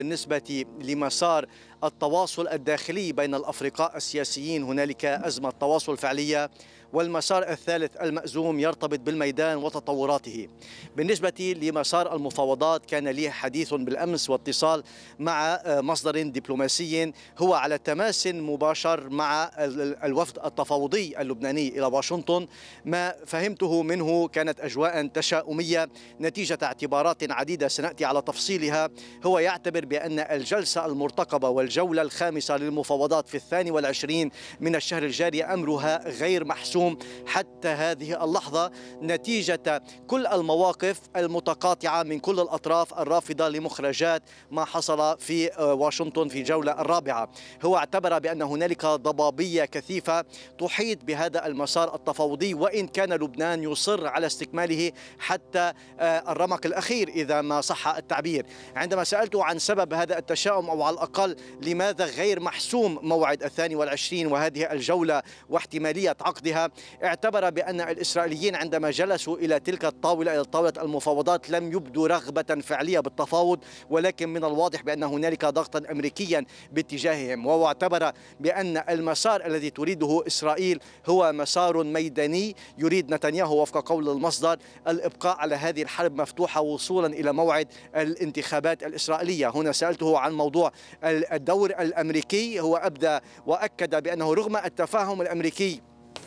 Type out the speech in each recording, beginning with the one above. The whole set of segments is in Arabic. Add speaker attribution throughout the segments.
Speaker 1: بالنسبة لمسار التواصل الداخلي بين الأفرقاء السياسيين هنالك أزمة تواصل فعلية، والمسار الثالث المأزوم يرتبط بالميدان وتطوراته. بالنسبة لمسار المفاوضات كان لي حديث بالأمس واتصال مع مصدر دبلوماسي هو على تماس مباشر مع الوفد التفاوضي اللبناني إلى واشنطن. ما فهمته منه كانت أجواء تشاؤمية نتيجة اعتبارات عديدة سنأتي على تفصيلها. هو يعتبر بأن الجلسة المرتقبة والجولة الخامسة للمفاوضات في 22 من الشهر الجاري أمرها غير محسوم حتى هذه اللحظة نتيجة كل المواقف المتقاطعة من كل الأطراف الرافضة لمخرجات ما حصل في واشنطن في الجولة الرابعة. هو اعتبر بأن هنالك ضبابية كثيفة تحيط بهذا المسار التفاوضي، وإن كان لبنان يصر على استكماله حتى الرمق الأخير إذا ما صح التعبير. عندما سألته عن سبب هذا التشاؤم، أو على الأقل لماذا غير محسوم موعد 22 وهذه الجولة واحتمالية عقدها، اعتبر بأن الإسرائيليين عندما جلسوا إلى تلك الطاولة، إلى طاولة المفاوضات، لم يبدوا رغبة فعلية بالتفاوض، ولكن من الواضح بأن هنالك ضغطا أمريكيا باتجاههم. وهو اعتبر بأن المسار الذي تريده إسرائيل هو مسار ميداني، يريد نتنياهو وفق قول المصدر الإبقاء على هذه الحرب مفتوحة وصولا إلى موعد الانتخابات الإسرائيلية. هنا سألته عن موضوع الدور الأمريكي، هو أبدى وأكد بأنه رغم التفاهم الأمريكي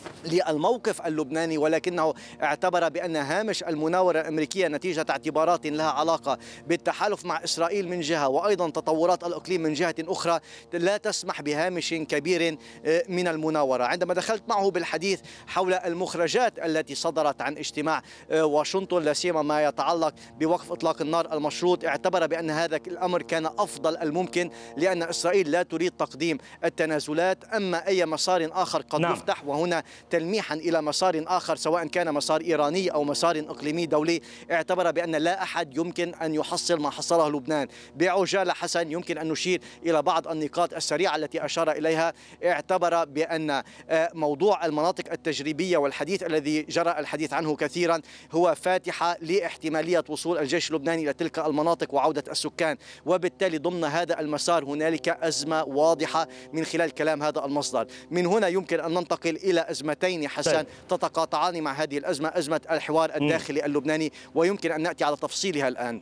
Speaker 1: للموقف اللبناني، ولكنه اعتبر بأن هامش المناورة الأمريكية نتيجة اعتبارات لها علاقة بالتحالف مع إسرائيل من جهة، وأيضا تطورات الإقليم من جهة أخرى، لا تسمح بهامش كبير من المناورة. عندما دخلت معه بالحديث حول المخرجات التي صدرت عن اجتماع واشنطن، لا سيما ما يتعلق بوقف إطلاق النار المشروط، اعتبر بأن هذا الأمر كان أفضل الممكن، لأن إسرائيل لا تريد تقديم التنازلات، أما أي مسار آخر قد يفتح، وهنا تلميحا إلى مسار آخر سواء كان مسار إيراني أو مسار إقليمي دولي، اعتبر بأن لا أحد يمكن أن يحصل ما حصله لبنان. بعجالة حسن يمكن أن نشير إلى بعض النقاط السريعة التي أشار إليها. اعتبر بأن موضوع المناطق التجريبية والحديث الذي جرى الحديث عنه كثيرا هو فاتحة لاحتمالية وصول الجيش اللبناني إلى تلك المناطق وعودة السكان، وبالتالي ضمن هذا المسار هنالك أزمة واضحة من خلال كلام هذا المصدر. من هنا يمكن أن ننتقل إلى أزمتين حسن تتقاطعان مع هذه الأزمة، أزمة الحوار الداخلي اللبناني، ويمكن أن نأتي على تفصيلها الآن.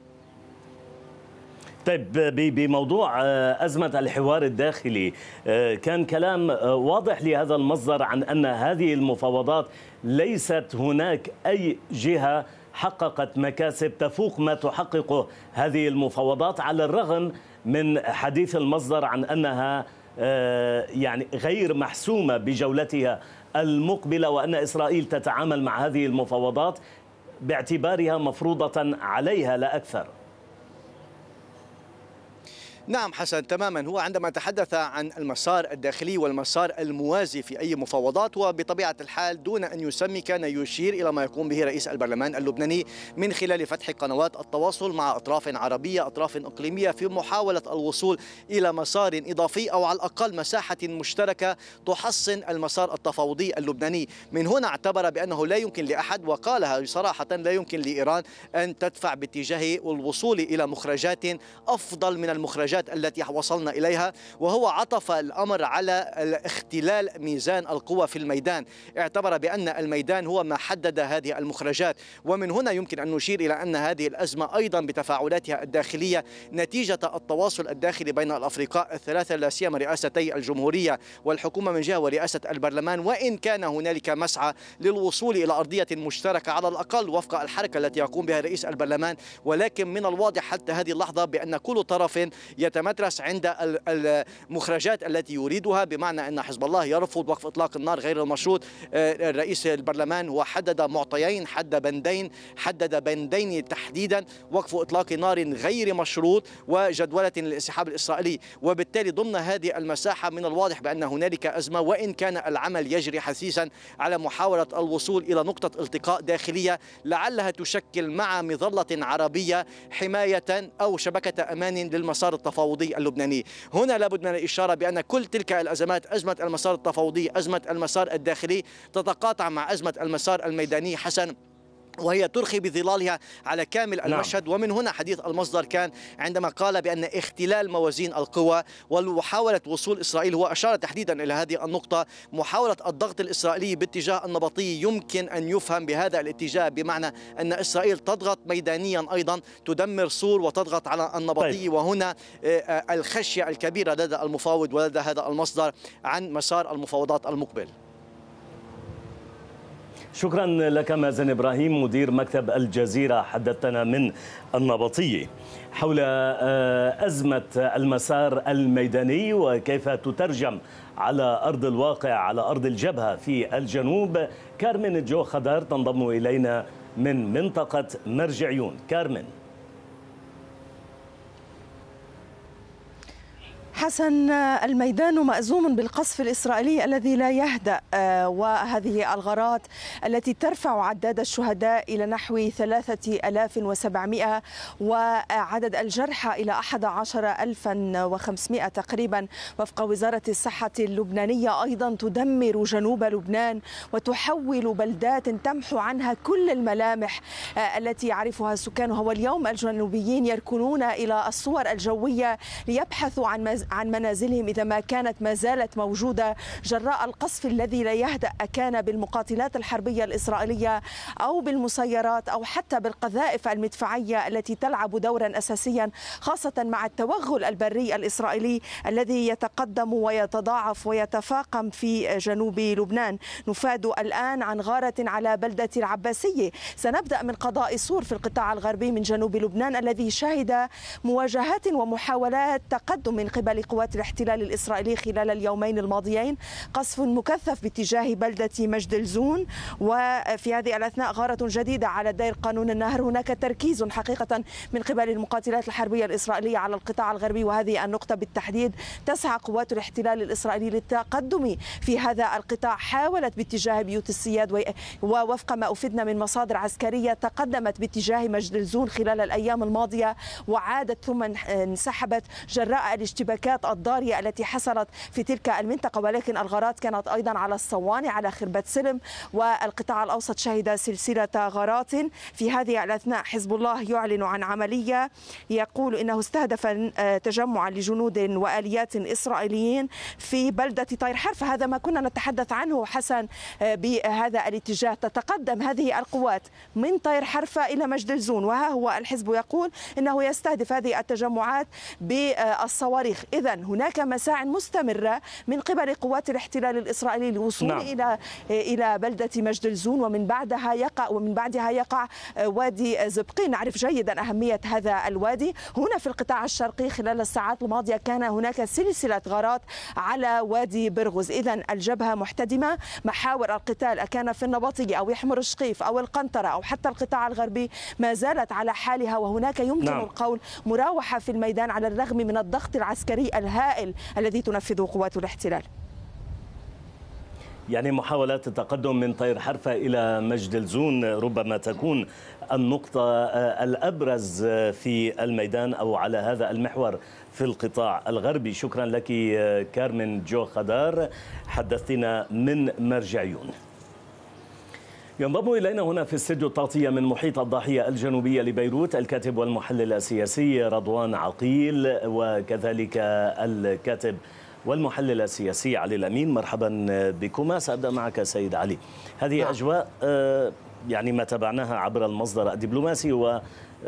Speaker 2: طيب، بموضوع أزمة الحوار الداخلي، كان كلام واضح لهذا المصدر عن أن هذه المفاوضات ليست هناك أي جهة حققت مكاسب تفوق ما تحققه هذه المفاوضات، على الرغم من حديث المصدر عن أنها يعني غير محسومة بجولتها المقبلة، وأن إسرائيل تتعامل مع هذه المفاوضات باعتبارها مفروضة عليها لا أكثر.
Speaker 1: نعم حسن، تماما. هو عندما تحدث عن المسار الداخلي والمسار الموازي في أي مفاوضات، وبطبيعة الحال دون أن يسمي كان يشير إلى ما يقوم به رئيس البرلمان اللبناني من خلال فتح قنوات التواصل مع أطراف عربية، أطراف إقليمية، في محاولة الوصول إلى مسار إضافي أو على الأقل مساحة مشتركة تحصن المسار التفاوضي اللبناني. من هنا اعتبر بأنه لا يمكن لأحد، وقالها صراحة، لا يمكن لإيران أن تدفع باتجاه الوصول إلى مخرجات أفضل من المخرجات التي وصلنا إليها، وهو عطف الأمر على اختلال ميزان القوى في الميدان. اعتبر بأن الميدان هو ما حدد هذه المخرجات، ومن هنا يمكن أن نشير إلى أن هذه الأزمة أيضا بتفاعلاتها الداخلية نتيجة التواصل الداخلي بين الأفرقاء الثلاثة، لا سيما رئاستي الجمهورية والحكومة من جهة ورئاسة البرلمان، وإن كان هنالك مسعى للوصول إلى أرضية مشتركة على الأقل وفق الحركة التي يقوم بها رئيس البرلمان، ولكن من الواضح حتى هذه اللحظة بأن كل طرف يتمترس عند المخرجات التي يريدها، بمعنى أن حزب الله يرفض وقف إطلاق النار غير المشروط. رئيس البرلمان هو حدد معطيين، حدد بندين تحديدا: وقف إطلاق نار غير مشروط وجدولة للانسحاب الإسرائيلي. وبالتالي ضمن هذه المساحة من الواضح بأن هنالك أزمة، وإن كان العمل يجري حثيثا على محاولة الوصول إلى نقطة التقاء داخلية لعلها تشكل مع مظلة عربية حماية أو شبكة أمان للمسار التفاوضي اللبناني. هنا لابد من الإشارة بأن كل تلك الأزمات، أزمة المسار التفاوضي، أزمة المسار الداخلي، تتقاطع مع أزمة المسار الميداني حسن، وهي ترخي بظلالها على كامل المشهد. ومن هنا حديث المصدر كان عندما قال بأن اختلال موازين القوى ومحاولة وصول إسرائيل، هو أشار تحديدا إلى هذه النقطة، محاولة الضغط الإسرائيلي باتجاه النبطي يمكن أن يفهم بهذا الاتجاه، بمعنى أن إسرائيل تضغط ميدانيا أيضا، تدمر سور وتضغط على النبطي. وهنا الخشية الكبيرة لدى المفاوض ولدى هذا المصدر عن مسار المفاوضات المقبل.
Speaker 2: شكرا لك مازن إبراهيم مدير مكتب الجزيرة، حدثتنا من النبطية حول أزمة المسار الميداني وكيف تترجم على أرض الواقع على أرض الجبهة في الجنوب. كارمن جو خضر تنضم إلينا من منطقة مرجعيون. كارمن.
Speaker 3: حسن، الميدان مأزوم بالقصف الإسرائيلي الذي لا يهدأ، وهذه الغارات التي ترفع عداد الشهداء إلى نحو 3700 وعدد الجرحى إلى 11500 تقريبا وفق وزارة الصحة اللبنانية، أيضا تدمر جنوب لبنان وتحول بلدات تمحو عنها كل الملامح التي يعرفها سكانها. واليوم الجنوبيين يركنون إلى الصور الجوية ليبحثوا عن منازلهم إذا ما كانت ما زالت موجودة جراء القصف الذي لا يهدأ، كان بالمقاتلات الحربية الإسرائيلية أو بالمسيرات أو حتى بالقذائف المدفعية التي تلعب دورا أساسيا، خاصة مع التوغل البري الإسرائيلي الذي يتقدم ويتضاعف ويتفاقم في جنوب لبنان. نفاد الآن عن غارة على بلدة العباسية. سنبدأ من قضاء سور في القطاع الغربي من جنوب لبنان الذي شهد مواجهات ومحاولات تقدم من قبل قوات الاحتلال الإسرائيلي خلال اليومين الماضيين، قصف مكثف باتجاه بلدة مجد الزون، وفي هذه الأثناء غارة جديدة على دير قانون النهر. هناك تركيز حقيقة من قبل المقاتلات الحربية الإسرائيلية على القطاع الغربي، وهذه النقطة بالتحديد تسعى قوات الاحتلال الإسرائيلي للتقدم في هذا القطاع. حاولت باتجاه بيوت السياد، ووفق ما أفدنا من مصادر عسكرية تقدمت باتجاه مجد الزون خلال الأيام الماضية وعادت ثم انسحبت جراء الاشتباكات الضارية التي حصلت في تلك المنطقة. ولكن الغارات كانت أيضا على الصواني، على خربة سلم، والقطاع الأوسط شهد سلسلة غارات. في هذه الأثناء حزب الله يعلن عن عملية يقول إنه استهدف تجمعا لجنود وآليات إسرائيليين في بلدة طير حرفة. هذا ما كنا نتحدث عنه حسن، بهذا الاتجاه تتقدم هذه القوات من طير حرفة إلى مجد الزون، وها هو الحزب يقول إنه يستهدف هذه التجمعات بالصواريخ. إذن هناك مساع مستمرة من قبل قوات الاحتلال الإسرائيلي للوصول إلى بلدة مجد الزون، ومن بعدها يقع وادي زبقين. نعرف جيدا أهمية هذا الوادي. هنا في القطاع الشرقي خلال الساعات الماضية كان هناك سلسلة غارات على وادي برغوز. إذن الجبهة محتدمة، محاور القتال أكان في النبطية أو يحمر الشقيف أو القنطرة أو حتى القطاع الغربي ما زالت على حالها، وهناك يمكن القول مراوحة في الميدان على الرغم من الضغط العسكري الهائل الذي تنفذه قوات الاحتلال.
Speaker 2: يعني محاولات التقدم من طير حرفة إلى مجد الزون ربما تكون النقطة الأبرز في الميدان أو على هذا المحور في القطاع الغربي. شكرا لك كارمن جو خضار، حدثتنا من مرجعيون. ينضم إلينا هنا في استديو التغطية من محيط الضاحية الجنوبية لبيروت الكاتب والمحلل السياسي رضوان عقيل، وكذلك الكاتب والمحلل السياسي علي الأمين. مرحبا بكما. سأبدأ معك سيد علي. هذه أجواء يعني ما تابعناها عبر المصدر الدبلوماسي، و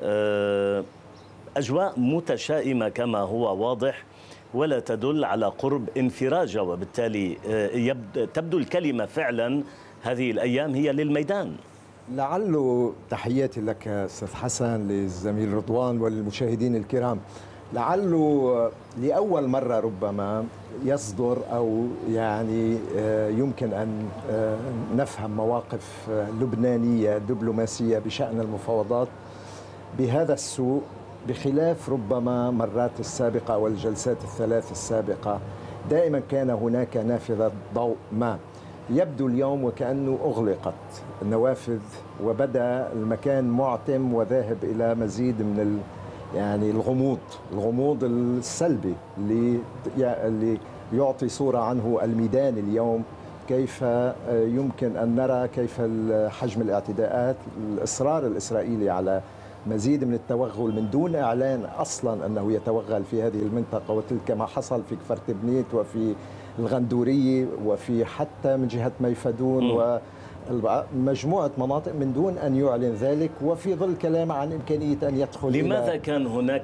Speaker 2: أجواء متشائمة كما هو واضح، ولا تدل على قرب انفراج، وبالتالي تبدو الكلمة فعلا هذه الأيام هي للميدان.
Speaker 4: لعله تحياتي لك أستاذ حسن، للزميل رضوان وللمشاهدين الكرام. لعله لأول مرة ربما يصدر أو يعني يمكن أن نفهم مواقف لبنانية دبلوماسية بشأن المفاوضات بهذا السوء، بخلاف ربما مرات السابقة والجلسات الثلاث السابقة. دائما كان هناك نافذة ضوء ما. يبدو اليوم وكأنه أغلقت النوافذ وبدأ المكان معتم وذاهب إلى مزيد من يعني الغموض السلبي اللي يعطي صورة عنه الميدان اليوم كيف يمكن أن نرى كيف حجم الاعتداءات، الإصرار الإسرائيلي على مزيد من التوغل من دون إعلان أصلا أنه يتوغل في هذه المنطقة، وتلك ما حصل في كفر تبنيت وفي الغندورية وفي حتى من جهة ميفدون ومجموعة مناطق من دون أن يعلن ذلك، وفي ظل كلام عن إمكانية أن يدخل.
Speaker 2: لماذا كان هناك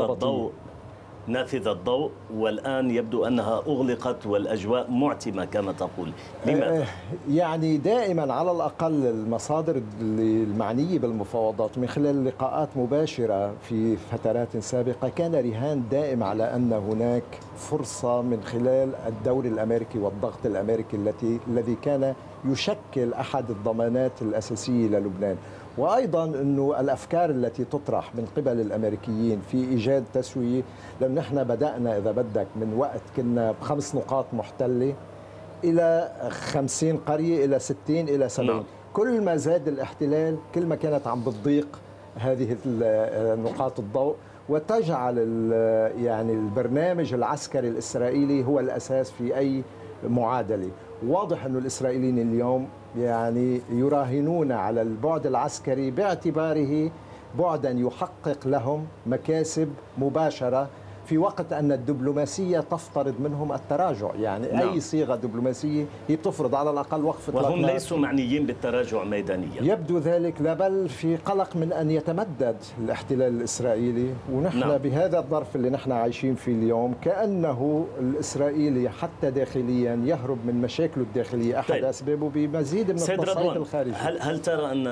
Speaker 2: نافذة الضوء والآن يبدو أنها أغلقت والأجواء معتمة كما تقول؟ لماذا؟
Speaker 4: يعني دائما على الأقل المصادر المعنية بالمفاوضات من خلال لقاءات مباشرة في فترات سابقة كان رهان دائم على أن هناك فرصة من خلال الدور الأمريكي والضغط الأمريكي الذي كان يشكل أحد الضمانات الأساسية للبنان، وأيضا أنه الأفكار التي تطرح من قبل الأمريكيين في إيجاد تسوية، لأن نحن بدأنا إذا بدك من وقت كنا ب5 نقاط محتلة إلى 50 قرية إلى 60 إلى 70. كل ما زاد الاحتلال كل ما كانت عم بتضيق هذه نقاط الضوء، وتجعل يعني البرنامج العسكري الإسرائيلي هو الأساس في أي معادلة. واضح أن الإسرائيليين اليوم يعني يراهنون على البعد العسكري باعتباره بعدا يحقق لهم مكاسب مباشرة، في وقت أن الدبلوماسية تفترض منهم التراجع. يعني أي صيغة دبلوماسية هي بتفرض على الأقل وقف إطلاق،
Speaker 2: وهم ليسوا معنيين بالتراجع ميدانيا.
Speaker 4: يبدو ذلك، لا بل في قلق من أن يتمدد الاحتلال الإسرائيلي. ونحن بهذا الظرف اللي نحن عايشين فيه اليوم كأنه الإسرائيلي حتى داخليا يهرب من مشاكله الداخلية. أحد أسبابه بمزيد من التصعيد الخارجي.
Speaker 2: هل ترى أن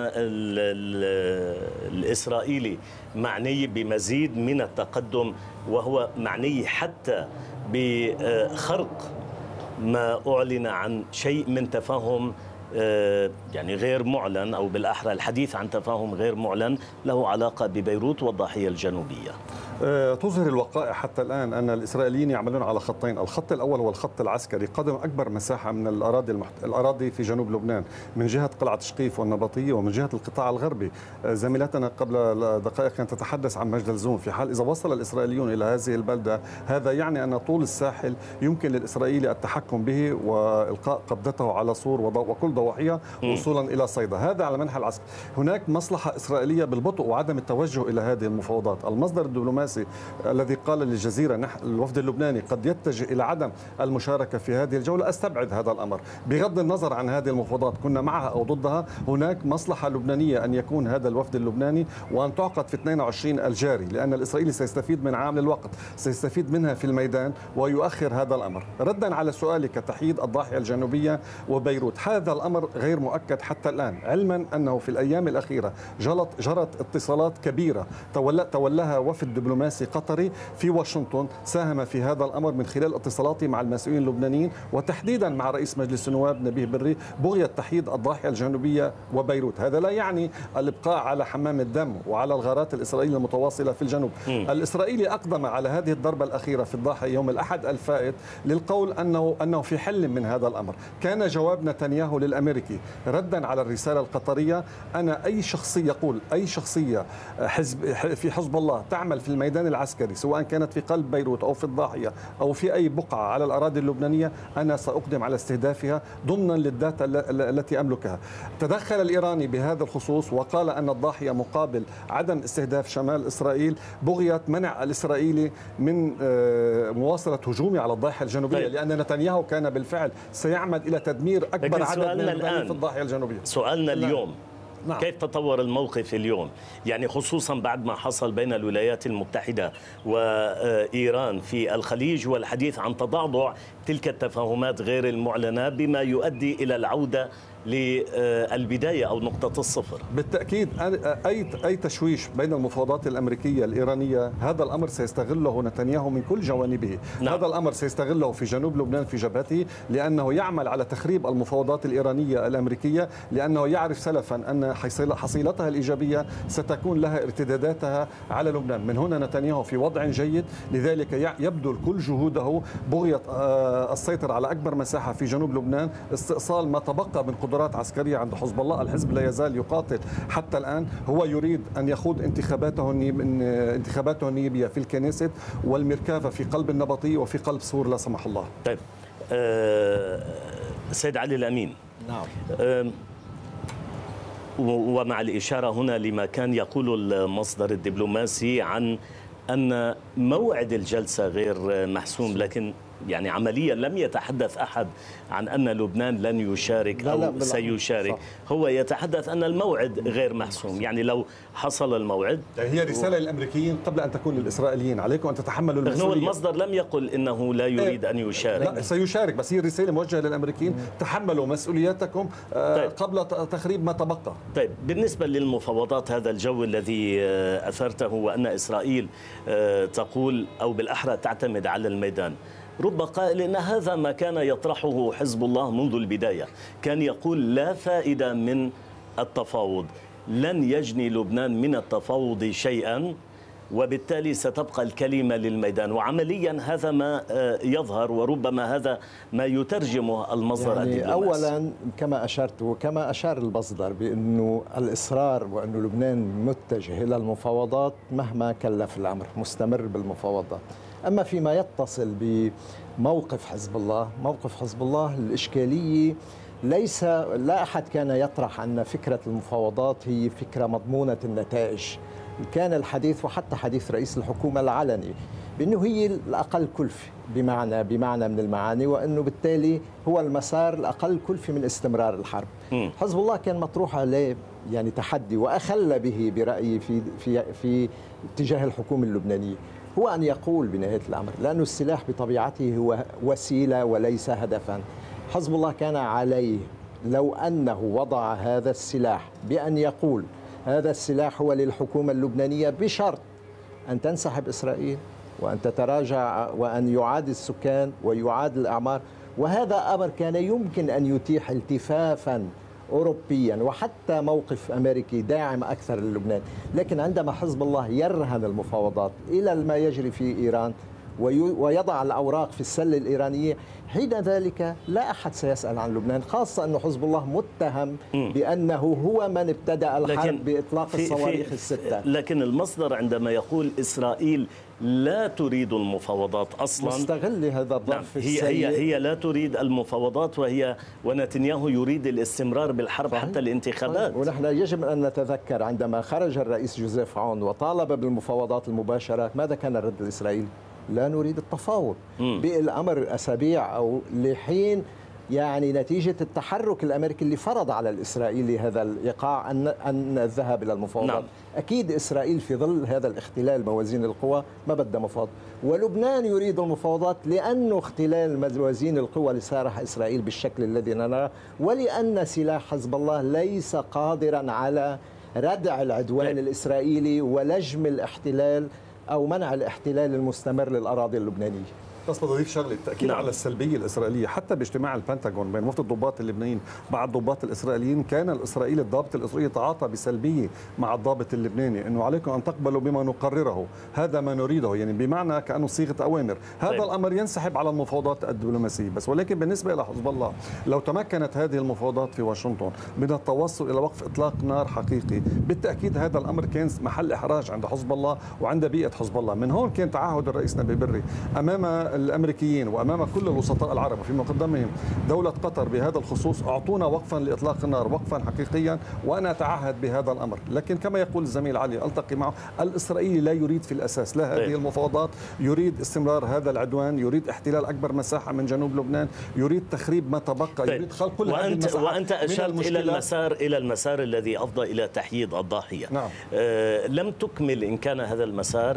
Speaker 2: الإسرائيلي معني بمزيد من التقدم، وهو معني حتى بخرق ما أعلن عن شيء من تفاهم يعني غير معلن، أو بالأحرى الحديث عن تفاهم غير معلن له علاقة ببيروت والضاحية الجنوبية؟
Speaker 5: تظهر الوقائع حتى الآن أن الإسرائيليين يعملون على خطين، الخط الأول هو الخط العسكري، قدم أكبر مساحة من الأراضي في جنوب لبنان من جهة قلعة شقيف والنبطية ومن جهة القطاع الغربي. زميلتنا قبل دقائق كانت تتحدث عن مجدلزوم. في حال إذا وصل الإسرائيليون إلى هذه البلدة، هذا يعني أن طول الساحل يمكن للإسرائيلي التحكم به وإلقاء قبضته على صور وكل ضواحيها وصولا إلى صيدا. هذا على منحى العسكر. هناك مصلحة إسرائيلية بالبطء وعدم التوجه إلى هذه المفاوضات. المصدر الدبلوماسي الذي قال للجزيرة الوفد اللبناني قد يتجه إلى عدم المشاركة في هذه الجولة، أستبعد هذا الأمر. بغض النظر عن هذه المفاوضات كنا معها أو ضدها، هناك مصلحة لبنانية أن يكون هذا الوفد اللبناني وأن تعقد في 22 الجاري، لأن الإسرائيلي سيستفيد من عامل الوقت، سيستفيد منها في الميدان ويؤخر هذا الأمر. ردا على سؤالك تحييد الضاحية الجنوبية وبيروت، هذا الأمر غير مؤكد حتى الآن، علما أنه في الأيام الأخيرة جرت اتصالات كبيرة تولاها وفد دبلوماسي قطري في واشنطن، ساهم في هذا الأمر من خلال اتصالاتي مع المسؤولين اللبنانيين وتحديدا مع رئيس مجلس النواب نبيه بري بغية تحييد الضاحية الجنوبية وبيروت. هذا لا يعني الإبقاء على حمام الدم وعلى الغارات الإسرائيلية المتواصلة في الجنوب. الإسرائيلي أقدم على هذه الضربة الأخيرة في الضاحية يوم الأحد الفائت للقول أنه في حل من هذا الأمر. كان جواب نتنياهو للأمريكي ردا على الرسالة القطرية: أنا أي شخصية في حزب الله تعمل في الميدان العسكري سواء كانت في قلب بيروت أو في الضاحية أو في أي بقعة على الأراضي اللبنانية، أنا سأقدم على استهدافها ضمنا للداتا التي أملكها. تدخل الإيراني بهذا الخصوص وقال أن الضاحية مقابل عدم استهداف شمال إسرائيل بغية منع الإسرائيلي من مواصلة هجومه على الضاحية الجنوبية، لأن نتنياهو كان بالفعل سيعمد إلى تدمير أكبر عدد من المدنيين في الضاحية الجنوبية.
Speaker 2: سؤالنا اليوم كيف تطور الموقف اليوم، يعني خصوصا بعد ما حصل بين الولايات المتحدة وإيران في الخليج والحديث عن تضعضع تلك التفاهمات غير المعلنة بما يؤدي إلى العودة للبداية أو نقطة الصفر؟
Speaker 5: بالتأكيد أي تشويش بين المفاوضات الأمريكية الإيرانية هذا الأمر سيستغله نتنياهو من كل جوانبه. هذا الأمر سيستغله في جنوب لبنان في جبهته، لأنه يعمل على تخريب المفاوضات الإيرانية الأمريكية، لأنه يعرف سلفا أن حصيلتها الإيجابية ستكون لها ارتداداتها على لبنان. من هنا نتنياهو في وضع جيد، لذلك يبذل كل جهوده بغية السيطرة على أكبر مساحة في جنوب لبنان، استئصال ما تبقى من قدرات عسكرية عند حزب الله. الحزب لا يزال يقاتل حتى الآن، هو يريد أن يخوض انتخاباته النيابية في الكنيست والمركافة في قلب النبطية وفي قلب سور لا سمح الله.
Speaker 2: طيب سيد علي الأمين.
Speaker 4: نعم.
Speaker 2: ومع الإشارة هنا لما كان يقول المصدر الدبلوماسي عن أن موعد الجلسة غير محسوم، لكن يعني عمليا لم يتحدث أحد عن أن لبنان لن يشارك أو سيشارك. صح. هو يتحدث أن الموعد غير محسوم، يعني لو حصل الموعد.
Speaker 5: هي رسالة للأمريكيين قبل أن تكون للإسرائيليين، عليكم أن تتحملوا المسؤولية.
Speaker 2: هو المصدر لم يقل إنه لا يريد أن يشارك.
Speaker 5: لا سيشارك، بس هي رسالة موجهة للأمريكيين، تحملوا مسؤولياتكم قبل تخريب ما تبقى.
Speaker 2: طيب، بالنسبة للمفاوضات، هذا الجو الذي أثرته وأن إسرائيل تقول أو بالأحرى تعتمد على الميدان، رب قائل إن هذا ما كان يطرحه حزب الله منذ البداية، كان يقول لا فائدة من التفاوض، لن يجني لبنان من التفاوض شيئا، وبالتالي ستبقى الكلمة للميدان. وعمليا هذا ما يظهر، وربما هذا ما يترجمه المصدر الدبلوماسي.
Speaker 4: أولا كما أشرت وكما أشار المصدر بأنه الإصرار وأن لبنان متجه إلى المفاوضات مهما كلف الأمر، مستمر بالمفاوضات. أما فيما يتصل بموقف حزب الله، موقف حزب الله الإشكالية لا أحد كان يطرح أن فكرة المفاوضات هي فكرة مضمونة النتائج. كان الحديث وحتى حديث رئيس الحكومة العلني بأنه هي الأقل كلفة بمعنى من المعاني، وأنه بالتالي هو المسار الأقل كلفة من استمرار الحرب. حزب الله كان مطروح عليه يعني تحدي، وأخل به برأيي في اتجاه الحكومة اللبنانية، هو أن يقول بنهاية الأمر، لأن السلاح بطبيعته هو وسيلة وليس هدفا. حزب الله كان عليه لو أنه وضع هذا السلاح بأن يقول هذا السلاح هو للحكومة اللبنانية بشرط أن تنسحب إسرائيل وأن تتراجع وأن يعاد السكان ويعاد الأعمار، وهذا أمر كان يمكن أن يتيح التفافا أوروبيا وحتى موقف أمريكي داعم أكثر للبنان. لكن عندما حزب الله يرهن المفاوضات إلى ما يجري في إيران ويضع الأوراق في السلة الإيرانية، حين ذلك لا أحد سيسأل عن لبنان، خاصة أن حزب الله متهم بأنه هو من ابتدأ الحرب بإطلاق الصواريخ الستة.
Speaker 2: لكن المصدر عندما يقول إسرائيل لا تريد المفاوضات أصلا،
Speaker 4: مستغل هذا الظرف السيء.
Speaker 2: هي لا تريد المفاوضات، ونتنياهو يريد الاستمرار بالحرب صحيح. حتى الانتخابات.
Speaker 4: ونحن يجب أن نتذكر عندما خرج الرئيس جوزيف عون وطالب بالمفاوضات المباشرة، ماذا كان الرد الإسرائيلي؟ لا نريد التفاوض. بالأمر أسابيع أو لحين يعني نتيجة التحرك الأمريكي اللي فرض على الإسرائيلي هذا الإيقاع أن الذهاب إلى المفاوضات. نعم. أكيد إسرائيل في ظل هذا الاختلال موازين القوى ما بدها مفاوضات، ولبنان يريد المفاوضات لأنه اختلال موازين القوى لصالح إسرائيل بالشكل الذي نراه، ولأن سلاح حزب الله ليس قادرا على ردع العدوان الإسرائيلي ولجم الاحتلال أو منع الاحتلال المستمر للأراضي اللبنانية.
Speaker 5: بس بدي أضيف شغله، التأكيد على السلبية الإسرائيلية حتى باجتماع البنتاغون بين وفد الضباط اللبنانيين مع الضباط الإسرائيليين، كان الإسرائيلي الضابط الإسرائيلي تعاطى بسلبية مع الضابط اللبناني، إنه عليكم أن تقبلوا بما نقرره، هذا ما نريده، يعني بمعنى كأنه صيغة أوامر. هذا الأمر ينسحب على المفاوضات الدبلوماسية بس. ولكن بالنسبة إلى حزب الله، لو تمكنت هذه المفاوضات في واشنطن من التوصل إلى وقف إطلاق نار حقيقي، بالتأكيد هذا الأمر كان محل إحراج عند حزب الله وعند بيئة حزب الله. من هون كان تعهد الرئيس نبي بري أمام الأمريكيين وأمام كل الوسطاء العرب وفي مقدمهم دولة قطر بهذا الخصوص، أعطونا وقفا لإطلاق النار، وقفا حقيقيا، وأنا أتعهد بهذا الأمر. لكن كما يقول الزميل علي ألتقي معه، الإسرائيلي لا يريد في الأساس لا هذه المفاوضات، يريد استمرار هذا العدوان، يريد احتلال أكبر مساحة من جنوب لبنان، يريد تخريب ما تبقى، يريد خلق كل هذه المساحات.
Speaker 2: وأنت أشرت إلى المسار الذي أفضى إلى تحييد الضاحية.
Speaker 5: نعم.
Speaker 2: لم تكمل إن كان هذا المسار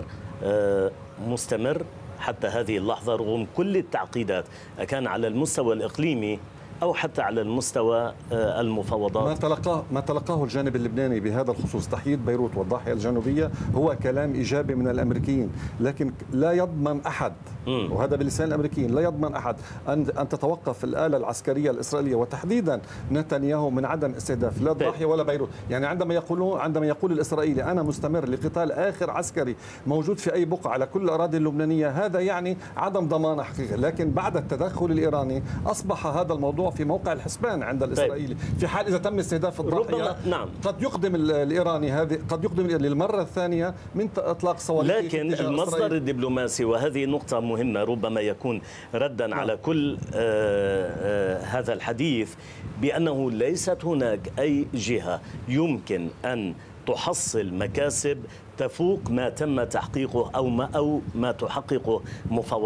Speaker 2: مستمر حتى هذه اللحظة رغم كل التعقيدات، كان على المستوى الإقليمي أو حتى على المستوى المفاوضات.
Speaker 5: ما تلقاه الجانب اللبناني بهذا الخصوص، تحييد بيروت والضاحية الجنوبية، هو كلام إيجابي من الأمريكيين، لكن لا يضمن أحد، وهذا بلسان الأمريكيين، لا يضمن أحد أن تتوقف الآلة العسكرية الإسرائيلية وتحديدا نتنياهو من عدم استهداف لا الضاحية ولا بيروت. يعني عندما يقول الإسرائيلي أنا مستمر لقتال آخر عسكري موجود في أي بقعة على كل الأراضي اللبنانية، هذا يعني عدم ضمان حقيقي. لكن بعد التدخل الإيراني أصبح هذا الموضوع في موقع الحسبان عند الإسرائيلي. في حال إذا تم استهداف الضاحية
Speaker 2: نعم.
Speaker 5: قد يقدم الإيراني للمرة الثانية من إطلاق صواريخ.
Speaker 2: لكن المصدر الدبلوماسي، وهذه نقطة مهمة مهمة ربما يكون ردا على كل هذا الحديث، بأنه ليست هناك أي جهة يمكن أن تحصل مكاسب تفوق ما تم تحقيقه أو ما تحققه مفاوضات